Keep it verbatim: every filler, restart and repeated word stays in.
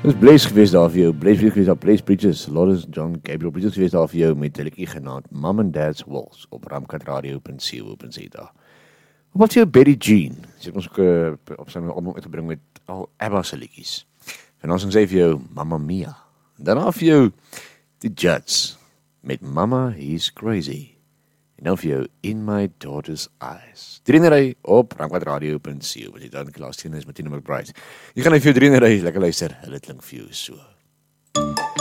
Dis Blaze geweest daar vir jou, Blaze geweest daar, Blaze Bridges, Lawrence John Gabriel Bridges geweest daar vir jou met 'n liedjie genaamd Mom and Dad's Waltz op ramkatradio punt co punt za. Wat vir jou Betty Jean? Sy het ons ook uh, op sy album uitgebring met al ABBA se liedjies. En dan sing sy vir jou Mamma Mia. Daarna vir jou The Judds met Mama He's Crazy. En dan vir jou In My Daughter's Eyes. Drienery op ramkatradio punt co. Wat jy dan klaar sien is met Tina McBride. Jy gaan nou vir jou drienery lekker luister. Hulle klink vir jou so.